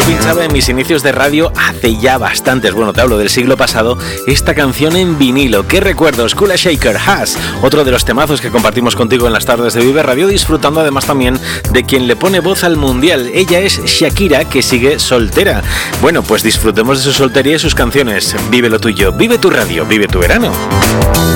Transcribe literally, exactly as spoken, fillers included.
pinchaba en mis inicios de radio hace ya bastantes, bueno, te hablo del siglo pasado, esta canción en vinilo. ¿Qué recuerdos? Kula Shaker, Has, otro de los temazos que compartimos contigo en las tardes de Vive Radio, disfrutando además también de quien le pone voz al mundial. Ella es Shakira, que sigue soltera. Bueno, pues disfrutemos de su soltería y sus canciones. Vive lo tuyo, vive tu radio, vive tu verano.